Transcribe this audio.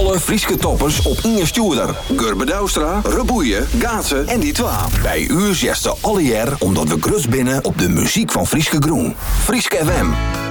Alle Frieske toppers op één stuurder. Gurbe Douwstra, Reboeien, Gaatsen en die twa. Bij u zesde alle jaar omdat we grus binnen op de muziek van Frieske Groen. Frieske FM.